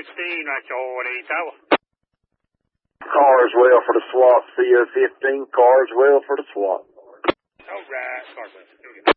that's all it is, though. Carswell for the SWAT, CO15, Carswell for the SWAT. All right, Carswell.